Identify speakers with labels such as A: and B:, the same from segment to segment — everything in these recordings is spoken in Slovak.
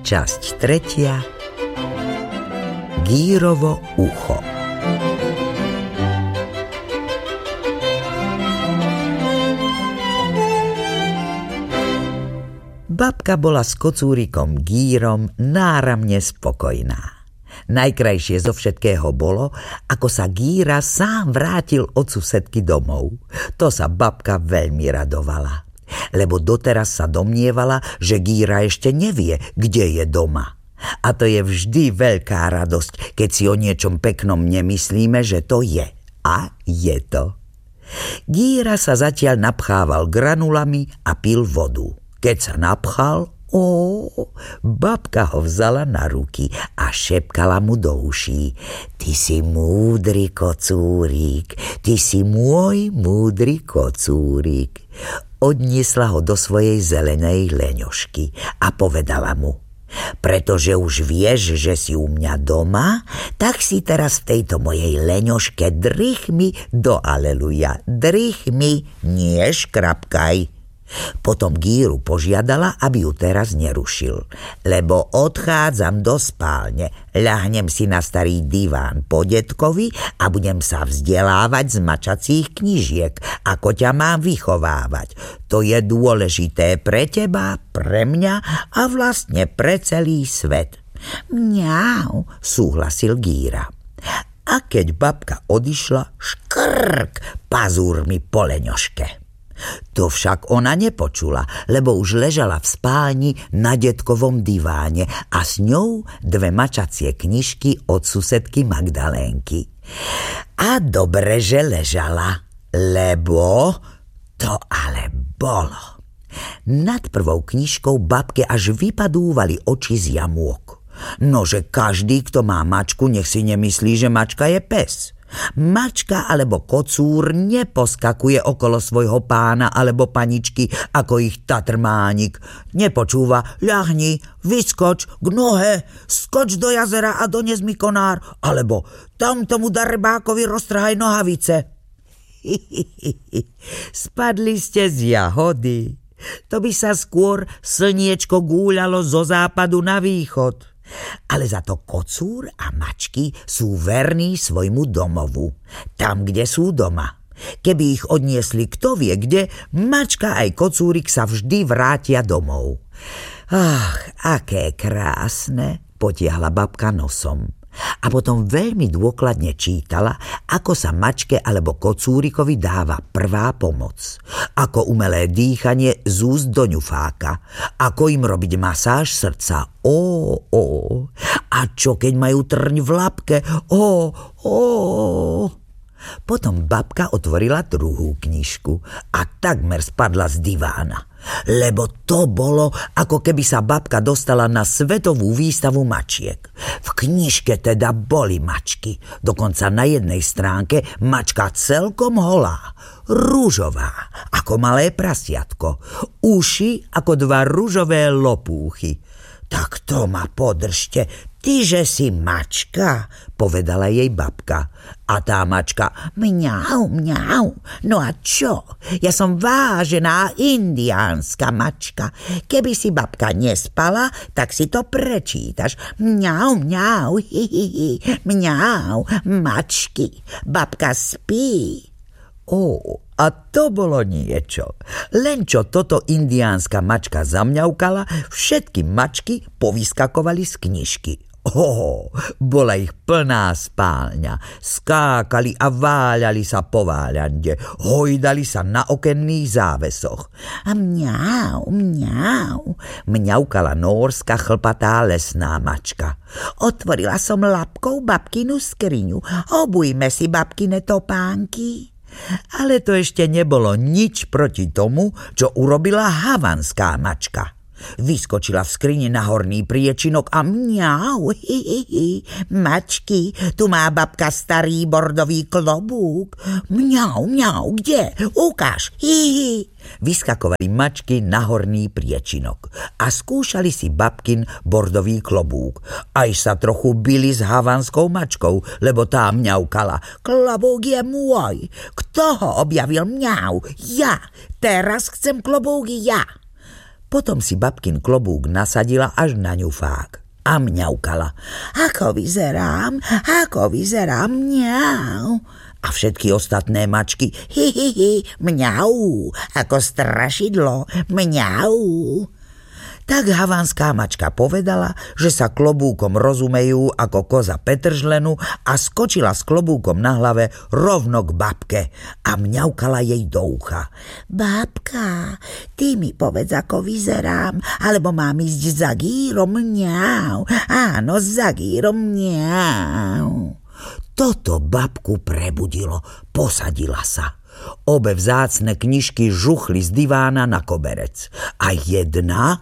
A: Časť 3. Gírovo ucho. Babka bola s kocúrikom Gírom náramne spokojná. Najkrajšie zo všetkého bolo, ako sa Gíra sám vrátil od susedky domov. To sa babka veľmi radovala, lebo doteraz sa domnievala, že Gíra ešte nevie, kde je doma. A to je vždy veľká radosť, keď si o niečom peknom nemyslíme, že to je. A je to. Gíra sa zatiaľ napchával granulami a pil vodu. Keď sa napchal, babka ho vzala na ruky a šepkala mu do uší: Ty si múdry kocúrik, ty si môj múdry kocúrik. Odniesla ho do svojej zelenej leňošky a povedala mu: Pretože už vieš, že si u mňa doma, tak si teraz v tejto mojej leňoške drichmi do aleluja. Drichmi, nie škrapkaj. Potom Gíru požiadala, aby ju teraz nerušil, lebo odchádzam do spálne, ľahnem si na starý diván po detkovi a budem sa vzdelávať z mačacích knižiek, ako ťa mám vychovávať. To je dôležité pre teba, pre mňa a vlastne pre celý svet. Mňau, súhlasil Gíra. A keď babka odišla, škrk pazúrmi po leňoške. To však ona nepočula, lebo už ležala v spálni na detkovom diváne a s ňou 2 mačacie knižky od susedky Magdalénky. A dobre, že ležala, lebo to ale bolo. Nad prvou knižkou babke až vypadúvali oči z jamôk. Nože každý, kto má mačku, nech si nemyslí, že mačka je pes. Mačka alebo kocúr neposkakuje okolo svojho pána alebo paničky ako ich tatrmánik. Nepočúva: ľahni, vyskoč k nohe, skoč do jazera a dones mi konár, alebo tam tomu darebákovi roztrhaj nohavice. Spadli ste z jahody. To by sa skôr slniečko gúľalo zo západu na východ. Ale za to kocúr a mačky sú verní svojmu domovu, tam, kde sú doma. Keby ich odniesli kto vie kde, mačka aj kocúrik sa vždy vrátia domov. Ach, aké krásne, potiahla babka nosom. A potom veľmi dôkladne čítala, ako sa mačke alebo kocúrikovi dáva prvá pomoc. Ako umelé dýchanie z úst do ňufáka. Ako im robiť masáž srdca. A čo keď majú trň v labke. Potom babka otvorila druhú knižku a takmer spadla z divána. Lebo to bolo, ako keby sa babka dostala na svetovú výstavu mačiek. V knižke teda boli mačky. Dokonca na jednej stránke mačka celkom holá. Ružová, ako malé prasiatko. Uši ako 2 ružové lopúchy. Tak to ma podržte, tyže si mačka, povedala jej babka. A tá mačka: mňau, mňau. No a čo? Ja som vážená indiánska mačka. Keby si babka nespala, tak si to prečítaš. Mňau, mňau, mňau, mačky. Babka spí. A to bolo niečo. Len čo toto indiánska mačka zamňaukala, všetky mačky povyskakovali z knižky. Bola ich plná spálňa. Skákali a váľali sa po váľande. Hojdali sa na okenných závesoch. A mňau, mňau, mňaukala nórska chlpatá lesná mačka. Otvorila som labkou babkinu skriňu. Obujme si babkine topánky. Ale to ešte nebolo nič proti tomu, čo urobila havanská mačka. Vyskočila v skrini na horný priečinok a mňau, mačky, tu má babka starý bordový klobúk. Mňau, mňau, kde? Ukáž, Vyskakovali mačky na horný priečinok a skúšali si babkin bordový klobúk. Aj sa trochu bili s havanskou mačkou, lebo tá mňaukala: klobúk je môj. Kto ho objavil? Mňau, ja. Teraz chcem klobúk ja. Potom si babkin klobúk nasadila až na ňufák a mňaukala. Ako vyzerám, mňau. A všetky ostatné mačky, mňau, ako strašidlo, mňau. Tak havanská mačka povedala, že sa klobúkom rozumejú ako koza Petržlenu a skočila s klobúkom na hlave rovno k babke a mňaukala jej do ucha. Babka, ty mi povedz, ako vyzerám, alebo mám ísť za Gírom, mňau. Áno, za Gírom, mňau. Toto babku prebudilo, posadila sa. Obe vzácne knižky žuchli z divána na koberec. A jedna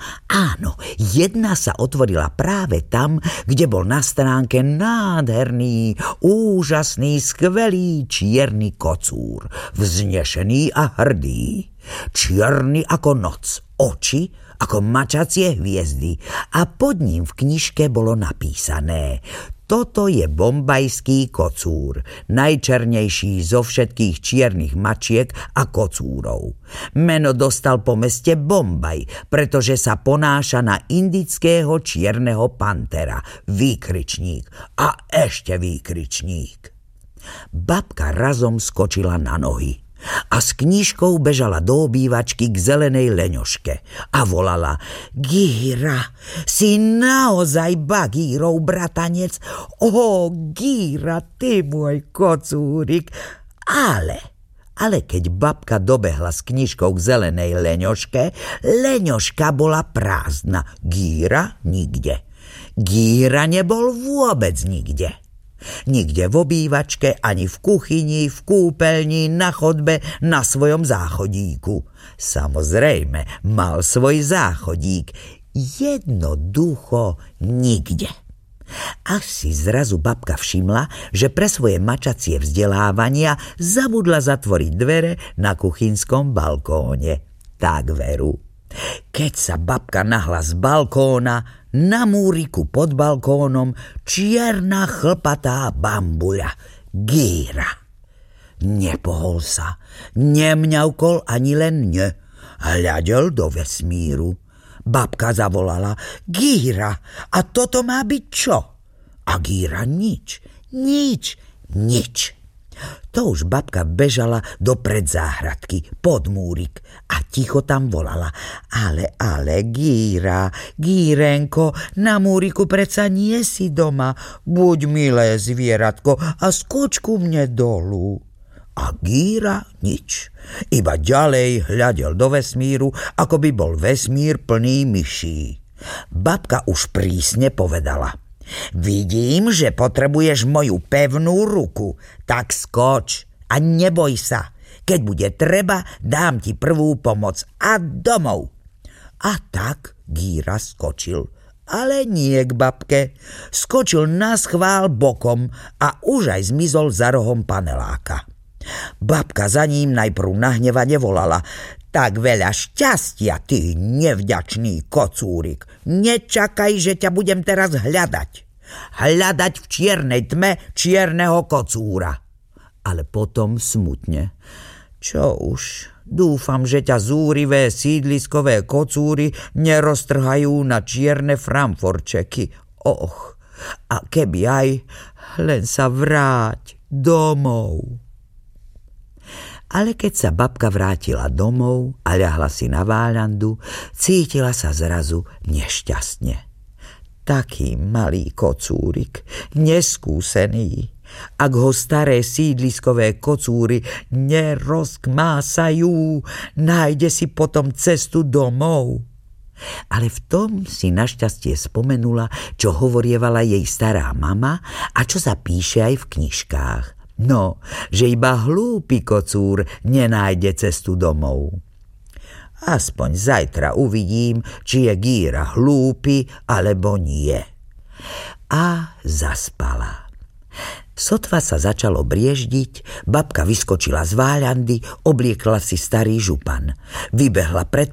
A: sa otvorila práve tam, kde bol na stránke nádherný, úžasný, skvelý čierny kocúr, vznešený a hrdý. Čierny ako noc, oči ako mačacie hviezdy a pod ním v knižke bolo napísané: Toto je bombajský kocúr, najčernejší zo všetkých čiernych mačiek a kocúrov. Meno dostal po meste Bombaj, pretože sa ponáša na indického čierneho pantera. Výkričník a ešte výkričník. Babka razom skočila na nohy a s knižkou bežala do obývačky k zelenej leňoške a volala: Gíra, si naozaj Bagírov bratanec? Ó, Gíra, ty môj kocúrik. Ale keď babka dobehla s knižkou k zelenej leňoške, leňoška bola prázdna, Gíra nikde. Gíra nebol vôbec nikde. Nikde v obývačke, ani v kuchyni, v kúpeľni, na chodbe, na svojom záchodíku. Samozrejme, mal svoj záchodík. Jednoducho nikde. Až si zrazu babka všimla, že pre svoje mačacie vzdelávania zabudla zatvoriť dvere na kuchynskom balkóne. Tak veru. Keď sa babka nahla z balkóna, na múriku pod balkónom čierna chlpatá bambuľa, Gíra. Nepohol sa, nemňaukol ani len hľadel do vesmíru. Babka zavolala: Gíra, a toto má byť čo? A Gíra nič. To už babka bežala do predzáhradky pod múrik a ticho tam volala: Ale, Gíra, Gírenko, na múriku predsa nie si doma. Buď milé zvieratko a skoč ku mne dolu. A Gíra nič. Iba ďalej hľadel do vesmíru, ako by bol vesmír plný myší. Babka už prísne povedala: Vidím, že potrebuješ moju pevnú ruku, tak skoč a neboj sa. Keď bude treba, dám ti prvú pomoc a domov. A tak Gíra skočil, ale nie k babke. Skočil naschvál bokom a už aj zmizol za rohom paneláka. Babka za ním najprv nahnevane volala: Tak veľa šťastia, ty nevďačný kocúrik. Nečakaj, že ťa budem teraz hľadať. Hľadať v čiernej tme čierneho kocúra. Ale potom smutne: Čo už, dúfam, že ťa zúrivé sídliskové kocúry neroztrhajú na čierne framforčeky. Och, a keby aj, len sa vráť domov. Ale keď sa babka vrátila domov a ľahla si na váľandu, cítila sa zrazu nešťastne. Taký malý kocúrik, neskúsený. Ak ho staré sídliskové kocúry nerozkmásajú, nájde si potom cestu domov. Ale v tom si našťastie spomenula, čo hovorievala jej stará mama a čo sa píše aj v knižkách. No, že iba hlúpy kocúr nenájde cestu domov. Aspoň zajtra uvidím, či je Gíra hlúpy, alebo nie. A zaspala. Sotva sa začalo brieždiť, babka vyskočila z váľandy, obliekla si starý župan. Vybehla pred